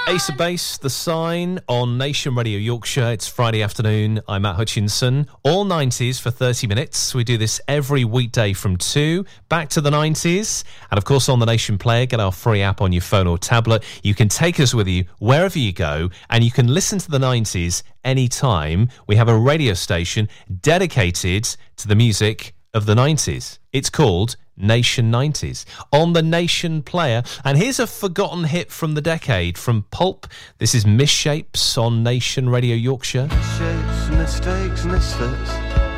Ace of Base, The Sign on Nation Radio Yorkshire. It's Friday afternoon. I'm Matt Hutchinson. All 90s for 30 minutes. We do this every weekday from 2, back to the 90s. And of course on the Nation Player, get our free app on your phone or tablet. You can take us with you wherever you go and you can listen to the 90s anytime. We have a radio station dedicated to the music of the 90s. It's called Nation 90s on the Nation Player. And here's a forgotten hit from the decade from Pulp. This is Misshapes on Nation Radio Yorkshire. Misshapes, mistakes, misfits.